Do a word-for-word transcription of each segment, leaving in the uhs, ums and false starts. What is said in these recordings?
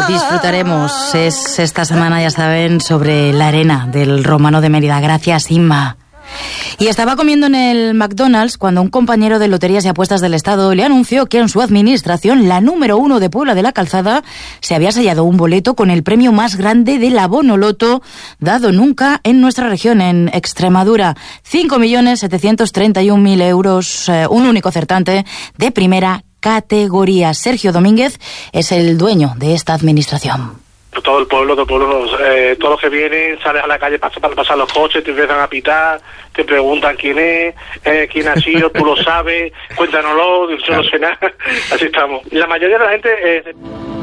disfrutaremos. Es esta semana, ya saben, sobre la arena del Romano de Mérida. Gracias, Inma. Y estaba comiendo en el McDonald's cuando un compañero de Loterías y Apuestas del Estado le anunció que en su administración, la número uno de Puebla de la Calzada, se había sellado un boleto con el premio más grande del abono loto dado nunca en nuestra región, en Extremadura. cinco millones setecientos treinta y un mil euros, eh, un único acertante de primera categoría. Sergio Domínguez es el dueño de esta administración. Todo el pueblo, todo el pueblo, eh, todos los que vienen, sales a la calle para, para pasar los coches, te empiezan a pitar, te preguntan quién es, eh, quién ha sido, tú lo sabes, cuéntanoslo, yo no sé nada, así estamos. La mayoría de la gente... Eh...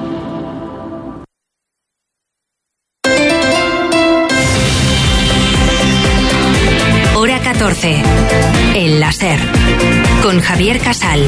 Hora catorce, El Láser, con Javier Casal.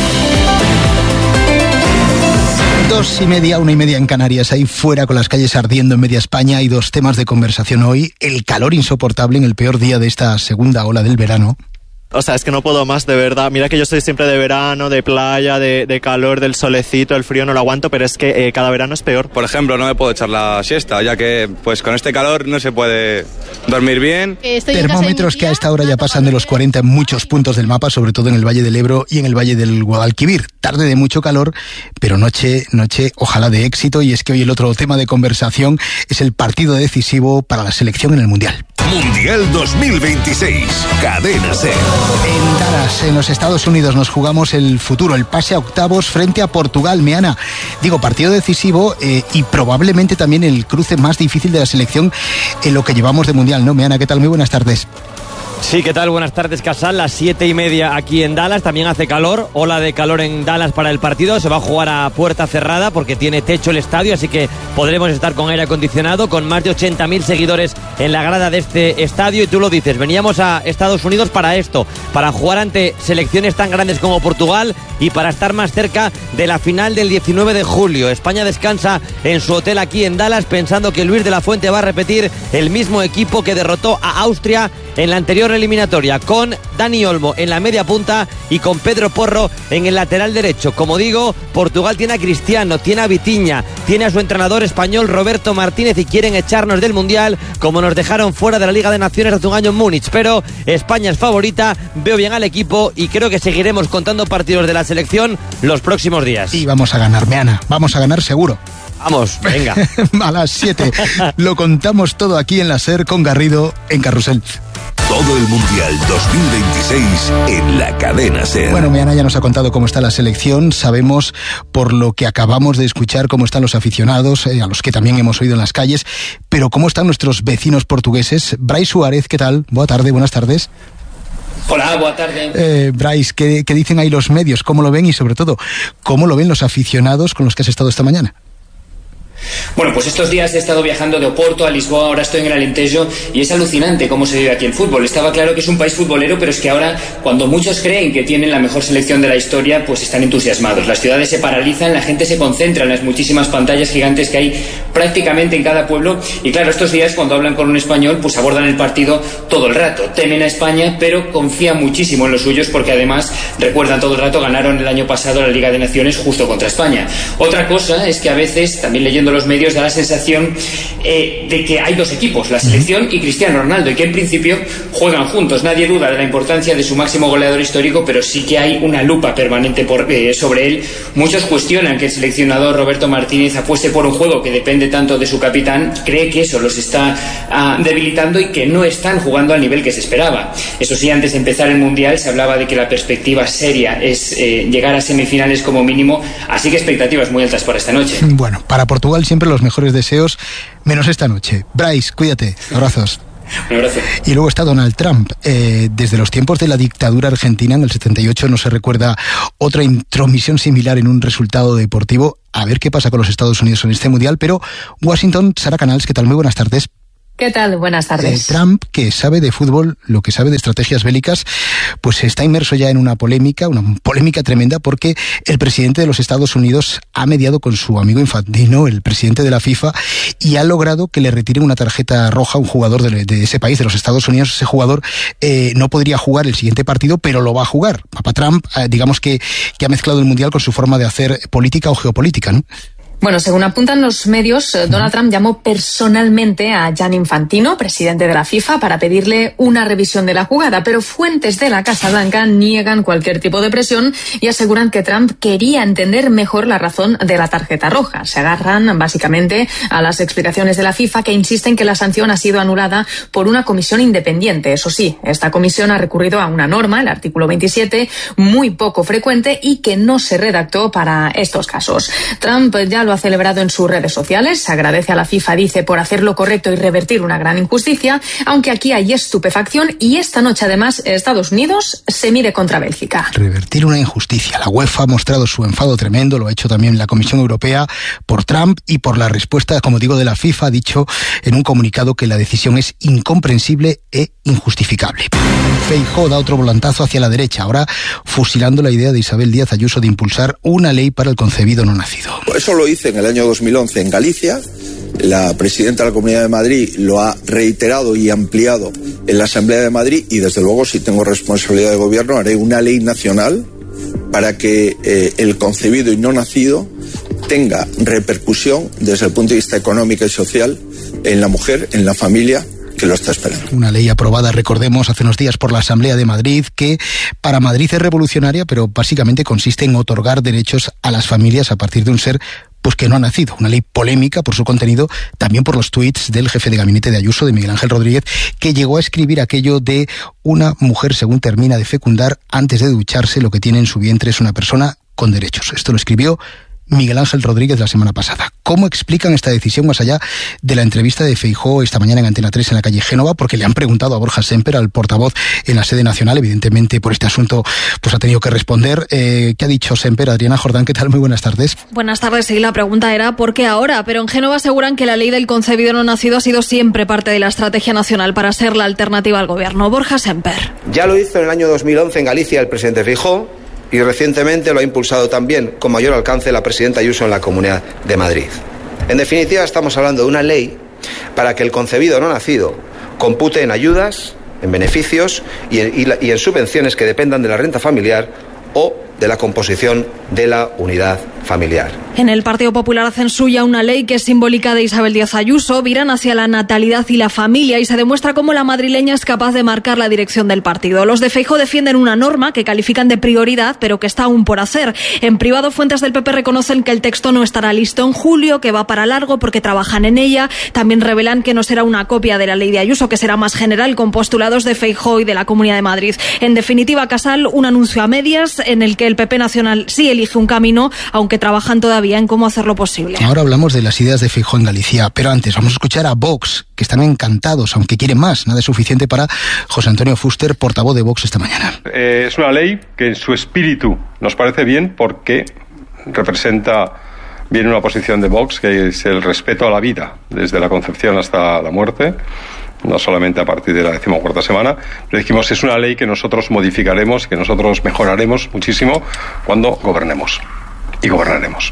Dos y media, una y media en Canarias, ahí fuera con las calles ardiendo en media España. Hay dos temas de conversación hoy. El calor insoportable en el peor día de esta segunda ola del verano. O sea, es que no puedo más, de verdad. Mira que yo soy siempre de verano, de playa, de, de calor, del solecito, el frío no lo aguanto, pero es que eh, cada verano es peor. Por ejemplo, no me puedo echar la siesta, ya que pues con este calor no se puede dormir bien. Estoy Termómetros que a esta hora ya pasan de los cuarenta en muchos puntos del mapa, sobre todo en el Valle del Ebro y en el Valle del Guadalquivir. Tarde de mucho calor, pero noche, noche, ojalá de éxito. Y es que hoy el otro tema de conversación es el partido decisivo para la selección en el Mundial. Mundial dos mil veintiséis, Cadena SER. En Dallas, en los Estados Unidos, nos jugamos el futuro, el pase a octavos frente a Portugal. Meana, digo, partido decisivo eh, y probablemente también el cruce más difícil de la selección en lo que llevamos de Mundial, ¿no? Meana, ¿qué tal? Muy buenas tardes. Sí, ¿qué tal? Buenas tardes, Casal. Las siete y media aquí en Dallas. También hace calor. Ola de calor en Dallas para el partido. Se va a jugar a puerta cerrada porque tiene techo el estadio, así que podremos estar con aire acondicionado, con más de ochenta mil seguidores en la grada de este estadio. Y tú lo dices, veníamos a Estados Unidos para esto, para jugar ante selecciones tan grandes como Portugal y para estar más cerca de la final del diecinueve de julio. España descansa en su hotel aquí en Dallas pensando que Luis de la Fuente va a repetir el mismo equipo que derrotó a Austria en la anterior eliminatoria, con Dani Olmo en la media punta y con Pedro Porro en el lateral derecho. Como digo, Portugal tiene a Cristiano, tiene a Vitinha, tiene a su entrenador español Roberto Martínez y quieren echarnos del Mundial como nos dejaron fuera de la Liga de Naciones hace un año en Múnich. Pero España es favorita, veo bien al equipo y creo que seguiremos contando partidos de la selección los próximos días. Y vamos a ganar, Meana, vamos a ganar seguro. Vamos, venga. A las siete lo contamos todo aquí en la SER con Garrido en Carrusel. Todo el Mundial dos mil veintiséis en la Cadena SER. Bueno, Meana ya nos ha contado cómo está la selección. Sabemos, por lo que acabamos de escuchar, cómo están los aficionados, eh, a los que también hemos oído en las calles. Pero cómo están nuestros vecinos portugueses. Brais Suárez, ¿qué tal? Buena tarde, buenas tardes. Hola, buena tarde. Eh, Brais, ¿qué, ¿qué dicen ahí los medios? ¿Cómo lo ven? Y sobre todo, ¿cómo lo ven los aficionados con los que has estado esta mañana? Bueno, pues estos días he estado viajando de Oporto a Lisboa, ahora estoy en el Alentejo y es alucinante cómo se vive aquí el fútbol. Estaba claro que es un país futbolero, pero es que ahora, cuando muchos creen que tienen la mejor selección de la historia, pues están entusiasmados. Las ciudades se paralizan, la gente se concentra en las muchísimas pantallas gigantes que hay prácticamente en cada pueblo y claro, estos días cuando hablan con un español, pues abordan el partido todo el rato. Temen a España, pero confían muchísimo en los suyos porque además recuerdan todo el rato, ganaron el año pasado la Liga de Naciones justo contra España. Otra cosa es que a veces, también leyendo los medios, da la sensación eh, de que hay dos equipos, la selección y Cristiano Ronaldo, y que en principio juegan juntos. Nadie duda de la importancia de su máximo goleador histórico, pero sí que hay una lupa permanente por, eh, sobre él. Muchos cuestionan que el seleccionador Roberto Martínez apueste por un juego que depende tanto de su capitán, cree que eso los está ah, debilitando y que no están jugando al nivel que se esperaba. Eso sí, antes de empezar el Mundial se hablaba de que la perspectiva seria es eh, llegar a semifinales como mínimo, así que expectativas muy altas para esta noche. Bueno, para Portugal siempre los mejores deseos, menos esta noche. Brais, cuídate, abrazos. Un abrazo. Y luego está Donald Trump. Eh, desde los tiempos de la dictadura argentina, en el setenta y ocho, no se recuerda otra intromisión similar en un resultado deportivo. A ver qué pasa con los Estados Unidos en este Mundial. Pero Washington, Sara Canals, ¿qué tal? Muy buenas tardes. ¿Qué tal? Buenas tardes. Eh, Trump, que sabe de fútbol, lo que sabe de estrategias bélicas, pues está inmerso ya en una polémica, una polémica tremenda, porque el presidente de los Estados Unidos ha mediado con su amigo Infantino, el presidente de la FIFA, y ha logrado que le retiren una tarjeta roja a un jugador de, de ese país, de los Estados Unidos. Ese jugador eh, no podría jugar el siguiente partido, pero lo va a jugar. Papá Trump, eh, digamos que, que ha mezclado el Mundial con su forma de hacer política o geopolítica, ¿no? Bueno, según apuntan los medios, Donald Trump llamó personalmente a Gianni Infantino, presidente de la FIFA, para pedirle una revisión de la jugada, pero fuentes de la Casa Blanca niegan cualquier tipo de presión y aseguran que Trump quería entender mejor la razón de la tarjeta roja. Se agarran básicamente a las explicaciones de la FIFA, que insisten que la sanción ha sido anulada por una comisión independiente. Eso sí, esta comisión ha recurrido a una norma, el artículo veintisiete, muy poco frecuente y que no se redactó para estos casos. Trump ya lo ha celebrado en sus redes sociales, se agradece a la FIFA, dice, por hacer lo correcto y revertir una gran injusticia, aunque aquí hay estupefacción y esta noche además Estados Unidos se mide contra Bélgica. Revertir una injusticia. La UEFA ha mostrado su enfado tremendo, lo ha hecho también la Comisión Europea por Trump y por la respuesta, como digo, de la FIFA. Ha dicho en un comunicado que la decisión es incomprensible e injustificable. Feijóo da otro volantazo hacia la derecha, ahora fusilando la idea de Isabel Díaz Ayuso de impulsar una ley para el concebido no nacido. Eso lo hice en el año dos mil once en Galicia. La presidenta de la Comunidad de Madrid lo ha reiterado y ampliado en la Asamblea de Madrid y desde luego, si tengo responsabilidad de gobierno, haré una ley nacional para que eh, el concebido y no nacido tenga repercusión desde el punto de vista económico y social en la mujer, en la familia que lo está esperando. Una ley aprobada, recordemos, hace unos días por la Asamblea de Madrid, que para Madrid es revolucionaria, pero básicamente consiste en otorgar derechos a las familias a partir de un ser pues que no ha nacido. Una ley polémica por su contenido, también por los tuits del jefe de gabinete de Ayuso, de Miguel Ángel Rodríguez, que llegó a escribir aquello de una mujer, según termina de fecundar, antes de ducharse, lo que tiene en su vientre es una persona con derechos. Esto lo escribió Miguel Ángel Rodríguez la semana pasada. ¿Cómo explican esta decisión más allá de la entrevista de Feijóo esta mañana en Antena tres en la calle Génova? Porque le han preguntado a Borja Sémper, al portavoz en la sede nacional, evidentemente por este asunto pues ha tenido que responder. Eh, ¿Qué ha dicho Sémper? Adriana Jordán, ¿qué tal? Muy buenas tardes. Buenas tardes, sí, la pregunta era ¿por qué ahora? Pero en Génova aseguran que la ley del concebido no nacido ha sido siempre parte de la estrategia nacional para ser la alternativa al gobierno. Borja Sémper. Ya lo hizo en el año dos mil once en Galicia el presidente Feijóo, y recientemente lo ha impulsado también con mayor alcance la presidenta Ayuso en la Comunidad de Madrid. En definitiva, estamos hablando de una ley para que el concebido no nacido compute en ayudas, en beneficios y en, y la, y en subvenciones que dependan de la renta familiar o de la composición de la unidad familiar. En el Partido Popular hacen suya una ley que es simbólica de Isabel Díaz Ayuso, viran hacia la natalidad y la familia y se demuestra cómo la madrileña es capaz de marcar la dirección del partido. Los de Feijóo defienden una norma que califican de prioridad, pero que está aún por hacer. En privado, fuentes del P P reconocen que el texto no estará listo en julio, que va para largo porque trabajan en ella. También revelan que no será una copia de la ley de Ayuso, que será más general, con postulados de Feijóo y de la Comunidad de Madrid. En definitiva, Casal, un anuncio a medias en el que el P P nacional sí elige un camino, aunque trabajan todavía en cómo hacerlo posible. Ahora hablamos de las ideas de Feijóo en Galicia, pero antes vamos a escuchar a Vox, que están encantados, aunque quieren más. Nada es suficiente para José Antonio Fuster, portavoz de Vox esta mañana. Eh, es una ley que en su espíritu nos parece bien porque representa bien una posición de Vox, que es el respeto a la vida, desde la concepción hasta la muerte, no solamente a partir de la decimocuarta semana, pero dijimos es una ley que nosotros modificaremos, que nosotros mejoraremos muchísimo cuando gobernemos. Y gobernaremos.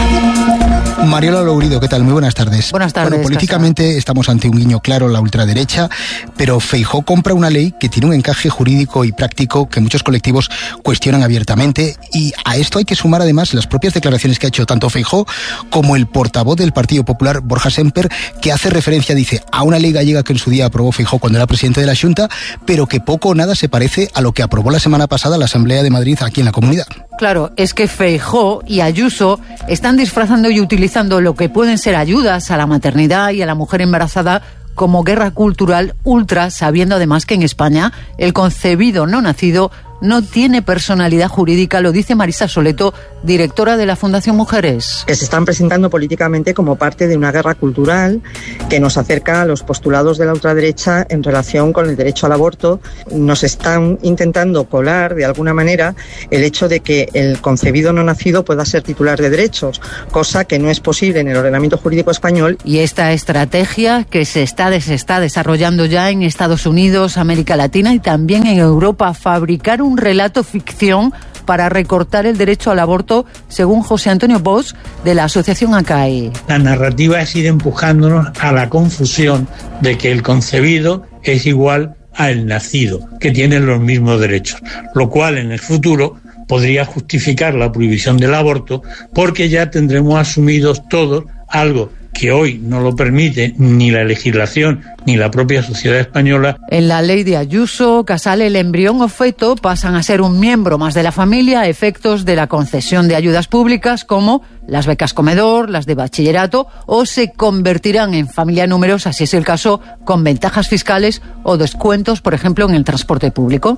Mariola Lourido, ¿qué tal? Muy buenas tardes. Buenas tardes. Bueno, políticamente Casal. Estamos ante un guiño claro a la ultraderecha, pero Feijóo compra una ley que tiene un encaje jurídico y práctico que muchos colectivos cuestionan abiertamente, y a esto hay que sumar además las propias declaraciones que ha hecho tanto Feijóo como el portavoz del Partido Popular, Borja Sémper, que hace referencia, dice, a una ley gallega que en su día aprobó Feijóo cuando era presidente de la Xunta, pero que poco o nada se parece a lo que aprobó la semana pasada la Asamblea de Madrid aquí en la Comunidad. Claro, es que Feijóo y Ayuso están disfrazando y utilizando lo que pueden ser ayudas a la maternidad y a la mujer embarazada como guerra cultural ultra, sabiendo además que en España el concebido no nacido no tiene personalidad jurídica, lo dice Marisa Soleto, directora de la Fundación Mujeres. Que se están presentando políticamente como parte de una guerra cultural que nos acerca a los postulados de la ultraderecha en relación con el derecho al aborto. Nos están intentando colar, de alguna manera, el hecho de que el concebido no nacido pueda ser titular de derechos, cosa que no es posible en el ordenamiento jurídico español. Y esta estrategia que se está, se está desarrollando ya en Estados Unidos, América Latina y también en Europa, fabricar un relato ficción para recortar el derecho al aborto, según José Antonio Bosch, de la asociación A C A E. La narrativa es ir empujándonos a la confusión de que el concebido es igual al nacido, que tienen los mismos derechos, lo cual en el futuro podría justificar la prohibición del aborto, porque ya tendremos asumidos todos algo que hoy no lo permite ni la legislación ni la propia sociedad española. En la ley de Ayuso, Casal, el embrión o feto pasan a ser un miembro más de la familia a efectos de la concesión de ayudas públicas como las becas comedor, las de bachillerato, o se convertirán en familia numerosa, si es el caso, con ventajas fiscales o descuentos, por ejemplo, en el transporte público.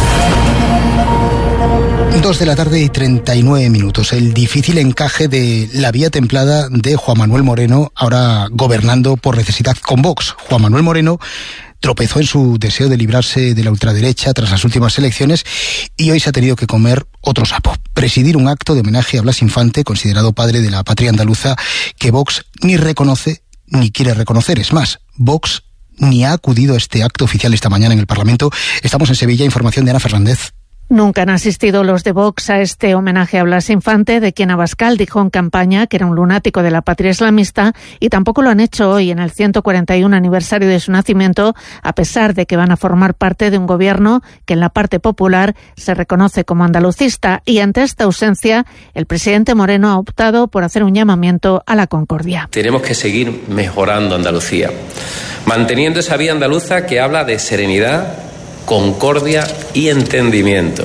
Dos de la tarde y treinta y nueve minutos. El difícil encaje de la vía templada de Juan Manuel Moreno, ahora gobernando por necesidad con Vox. Juan Manuel Moreno tropezó en su deseo de librarse de la ultraderecha tras las últimas elecciones y hoy se ha tenido que comer otro sapo. Presidir un acto de homenaje a Blas Infante, considerado padre de la patria andaluza, que Vox ni reconoce ni quiere reconocer. Es más, Vox ni ha acudido a este acto oficial esta mañana en el Parlamento. Estamos en Sevilla, información de Ana Fernández. Nunca han asistido los de Vox a este homenaje a Blas Infante, de quien Abascal dijo en campaña que era un lunático de la patria islamista, y tampoco lo han hecho hoy en el ciento cuarenta y uno aniversario de su nacimiento, a pesar de que van a formar parte de un gobierno que en la parte popular se reconoce como andalucista. Y ante esta ausencia, el presidente Moreno ha optado por hacer un llamamiento a la concordia. Tenemos que seguir mejorando Andalucía, manteniendo esa vía andaluza que habla de serenidad, concordia y entendimiento.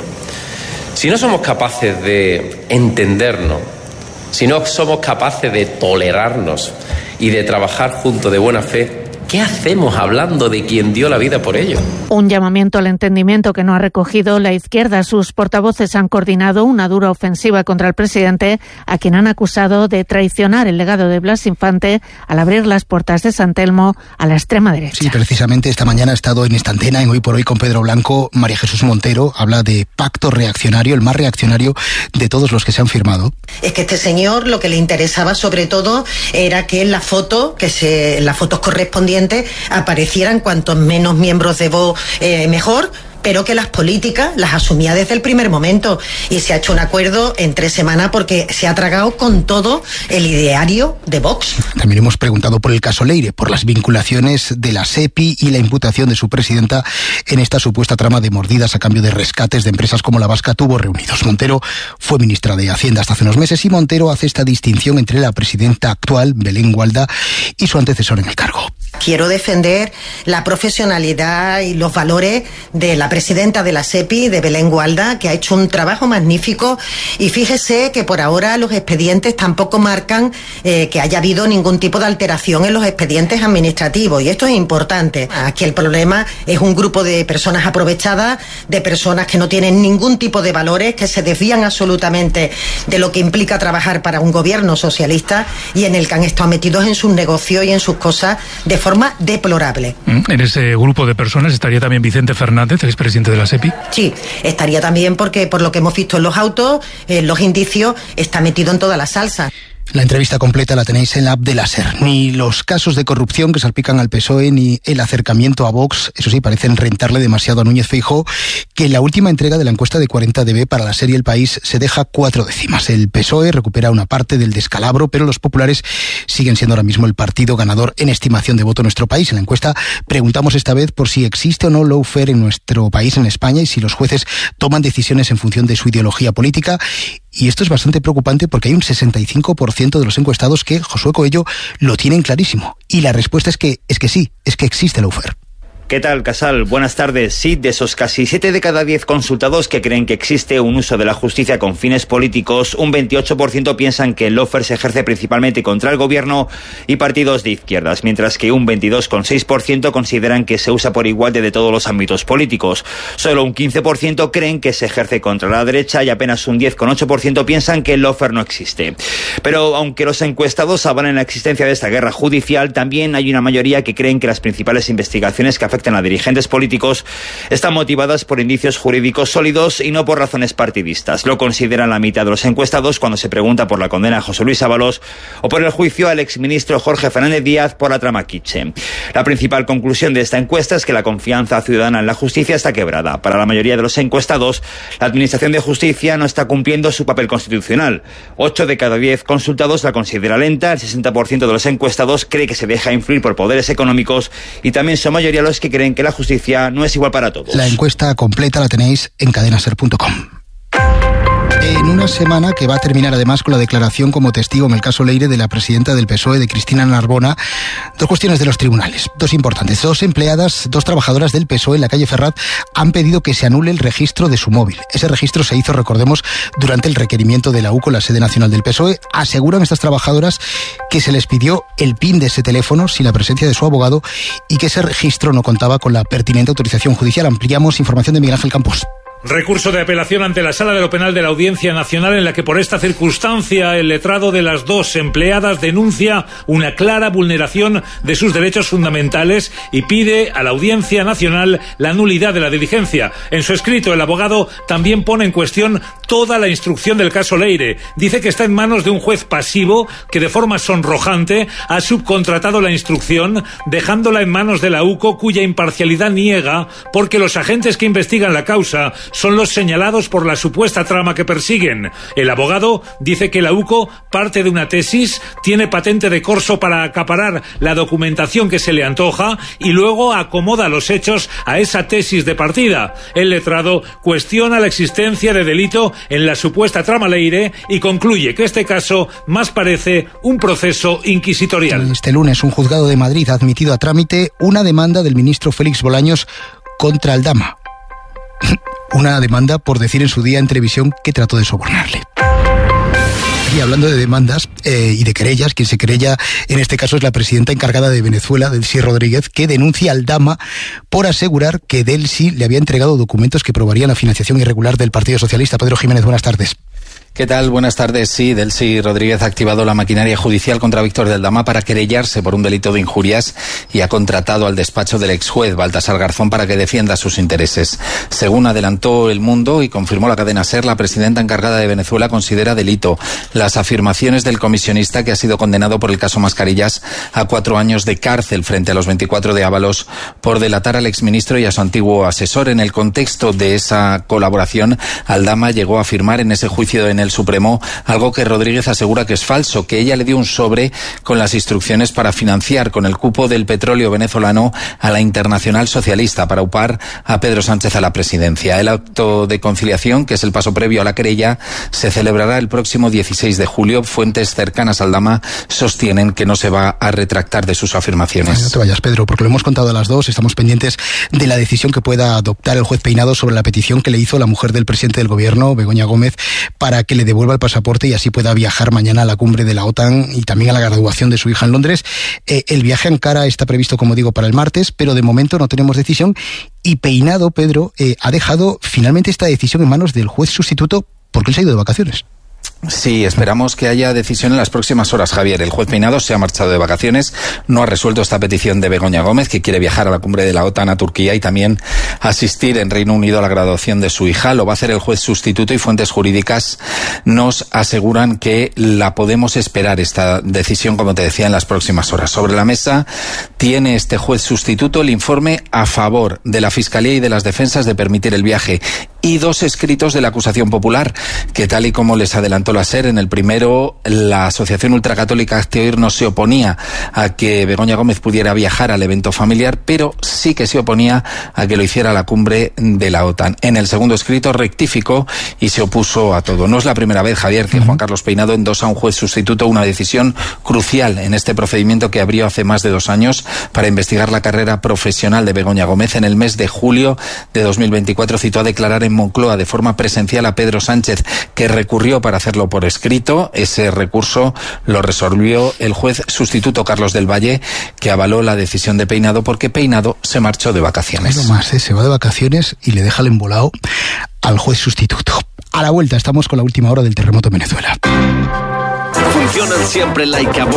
Si no somos capaces de entendernos, si no somos capaces de tolerarnos y de trabajar juntos de buena fe, ¿qué hacemos hablando de quien dio la vida por ello? Un llamamiento al entendimiento que no ha recogido la izquierda. Sus portavoces han coordinado una dura ofensiva contra el presidente, a quien han acusado de traicionar el legado de Blas Infante al abrir las puertas de San Telmo a la extrema derecha. Sí, precisamente esta mañana ha estado en esta antena, en Hoy por Hoy con Pedro Blanco. María Jesús Montero habla de pacto reaccionario, el más reaccionario de todos los que se han firmado. Es que este señor lo que le interesaba sobre todo era que en la foto, que se, en las fotos correspondientes aparecieran cuantos menos miembros de Vox eh, mejor, pero que las políticas las asumía desde el primer momento, y se ha hecho un acuerdo en tres semanas porque se ha tragado con todo el ideario de Vox. También hemos preguntado por el caso Leire, por las vinculaciones de la SEPI y la imputación de su presidenta en esta supuesta trama de mordidas a cambio de rescates de empresas como la vasca Tubos Reunidos. Montero fue ministra de Hacienda hasta hace unos meses y Montero hace esta distinción entre la presidenta actual, Belén Gualda, y su antecesor en el cargo. Quiero defender la profesionalidad y los valores de la presidenta de la SEPI, de Belén Gualda, que ha hecho un trabajo magnífico, y fíjese que por ahora los expedientes tampoco marcan eh, que haya habido ningún tipo de alteración en los expedientes administrativos, y esto es importante. Aquí el problema es un grupo de personas aprovechadas, de personas que no tienen ningún tipo de valores, que se desvían absolutamente de lo que implica trabajar para un gobierno socialista y en el que han estado metidos en sus negocios y en sus cosas de forma deplorable. En ese grupo de personas estaría también Vicente Fernández, expresidente de la SEPI. Sí, estaría también porque por lo que hemos visto en los autos, en los indicios, está metido en toda la salsa. La entrevista completa la tenéis en la app de la SER. Ni los casos de corrupción que salpican al P S O E ni el acercamiento a Vox, eso sí, parecen rentarle demasiado a Núñez Feijóo, que en la última entrega de la encuesta de cuarenta D B para la serie El País se deja cuatro décimas. El P S O E recupera una parte del descalabro, pero los populares siguen siendo ahora mismo el partido ganador en estimación de voto en nuestro país. En la encuesta preguntamos esta vez por si existe o no lawfare en nuestro país, en España, y si los jueces toman decisiones en función de su ideología política. Y esto es bastante preocupante porque hay un sesenta y cinco por ciento de los encuestados que, Josué Coello, lo tienen clarísimo. Y la respuesta es que, es que sí, es que existe lawfare. ¿Qué tal, Casal? Buenas tardes. Sí, de esos casi siete de cada diez consultados que creen que existe un uso de la justicia con fines políticos, un veintiocho por ciento piensan que el lawfare se ejerce principalmente contra el gobierno y partidos de izquierdas, mientras que un veintidós coma seis por ciento consideran que se usa por igual desde todos los ámbitos políticos. Solo un quince por ciento creen que se ejerce contra la derecha y apenas un diez coma ocho por ciento piensan que el lawfare no existe. Pero aunque los encuestados avalan la existencia de esta guerra judicial, también hay una mayoría que creen que las principales investigaciones que afectan a dirigentes políticos están motivadas por indicios jurídicos sólidos y no por razones partidistas. Lo consideran la mitad de los encuestados cuando se pregunta por la condena a José Luis Ábalos o por el juicio al exministro Jorge Fernández Díaz por la trama Kitche. La principal conclusión de esta encuesta es que la confianza ciudadana en la justicia está quebrada. Para la mayoría de los encuestados, la Administración de Justicia no está cumpliendo su papel constitucional. Ocho de cada diez consultados la considera lenta, el sesenta por ciento de los encuestados cree que se deja influir por poderes económicos y también son mayoría los que creen que la justicia no es igual para todos. La encuesta completa la tenéis en cadenaser punto com. en una semana que va a terminar además con la declaración como testigo en el caso Leire de la presidenta del P S O E, de Cristina Narbona. Dos cuestiones de los tribunales, dos importantes. Dos empleadas, dos trabajadoras del P S O E en la calle Ferrat han pedido que se anule el registro de su móvil. Ese registro se hizo, recordemos, durante el requerimiento de la U C O, la sede nacional del P S O E. Aseguran estas trabajadoras que se les pidió el PIN de ese teléfono sin la presencia de su abogado y que ese registro no contaba con la pertinente autorización judicial. Ampliamos información de Miguel Ángel Campos. Recurso de apelación ante la Sala de lo Penal de la Audiencia Nacional, en la que por esta circunstancia el letrado de las dos empleadas denuncia una clara vulneración de sus derechos fundamentales y pide a la Audiencia Nacional la nulidad de la diligencia. En su escrito, el abogado también pone en cuestión toda la instrucción del caso Leire. Dice que está en manos de un juez pasivo que de forma sonrojante ha subcontratado la instrucción, dejándola en manos de la U C O, cuya imparcialidad niega porque los agentes que investigan la causa son los señalados por la supuesta trama que persiguen. El abogado dice que la U C O parte de una tesis, tiene patente de corso para acaparar la documentación que se le antoja y luego acomoda los hechos a esa tesis de partida. El letrado cuestiona la existencia de delito en la supuesta trama Leire y concluye que este caso más parece un proceso inquisitorial. Este lunes un juzgado de Madrid ha admitido a trámite una demanda del ministro Félix Bolaños contra Aldama. Una demanda por decir en su día en televisión que trató de sobornarle. Y hablando de demandas eh, y de querellas, quien se querella en este caso es la presidenta encargada de Venezuela, Delcy Rodríguez, que denuncia al Aldama por asegurar que Delcy le había entregado documentos que probarían la financiación irregular del Partido Socialista. Pedro Jiménez, buenas tardes. ¿Qué tal? Buenas tardes. Sí, Delcy Rodríguez ha activado la maquinaria judicial contra Víctor de Aldama para querellarse por un delito de injurias y ha contratado al despacho del exjuez Baltasar Garzón para que defienda sus intereses. Según adelantó El Mundo y confirmó la cadena SER, la presidenta encargada de Venezuela considera delito las afirmaciones del comisionista que ha sido condenado por el caso Mascarillas a cuatro años de cárcel frente a los veinticuatro de Ábalos por delatar al exministro y a su antiguo asesor. En el contexto de esa colaboración, Aldama llegó a afirmar en ese juicio en el Supremo algo que Rodríguez asegura que es falso, que ella le dio un sobre con las instrucciones para financiar con el cupo del petróleo venezolano a la Internacional Socialista para upar a Pedro Sánchez a la presidencia. El acto de conciliación, que es el paso previo a la querella, se celebrará el próximo dieciséis de julio. Fuentes cercanas al Aldama sostienen que no se va a retractar de sus afirmaciones. No te vayas, Pedro, porque lo hemos contado a las dos. Estamos pendientes de la decisión que pueda adoptar el juez Peinado sobre la petición que le hizo la mujer del presidente del gobierno, Begoña Gómez, para que le devuelva el pasaporte y así pueda viajar mañana a la cumbre de la OTAN y también a la graduación de su hija en Londres. Eh, el viaje a Ankara está previsto, como digo, para el martes, pero de momento no tenemos decisión y Peinado, Pedro, eh, ha dejado finalmente esta decisión en manos del juez sustituto porque él se ha ido de vacaciones. Sí, esperamos que haya decisión en las próximas horas, Javier. El juez Peinado se ha marchado de vacaciones, no ha resuelto esta petición de Begoña Gómez, que quiere viajar a la cumbre de la OTAN a Turquía y también asistir en Reino Unido a la graduación de su hija. Lo va a hacer el juez sustituto y fuentes jurídicas nos aseguran que la podemos esperar, esta decisión, como te decía, en las próximas horas. Sobre la mesa tiene este juez sustituto el informe a favor de la Fiscalía y de las defensas de permitir el viaje y dos escritos de la acusación popular, que tal y como les adelantó la SER, en el primero la Asociación Ultracatólica Hazte Oír no se oponía a que Begoña Gómez pudiera viajar al evento familiar, pero sí que se oponía a que lo hiciera a la cumbre de la OTAN. En el segundo escrito rectificó y se opuso a todo. No es la primera vez, Javier, que Juan Carlos Peinado endosa a un juez sustituto una decisión crucial en este procedimiento que abrió hace más de dos años para investigar la carrera profesional de Begoña Gómez. En el mes de julio de dos mil veinticuatro citó a declarar en Moncloa de forma presencial a Pedro Sánchez, que recurrió para hacerlo por escrito. Ese recurso lo resolvió el juez sustituto Carlos del Valle, que avaló la decisión de Peinado porque Peinado se marchó de vacaciones. No más, ¿eh? Se va de vacaciones y le deja el embolado al juez sustituto. A la vuelta estamos con la última hora del terremoto en Venezuela. Funcionan siempre like a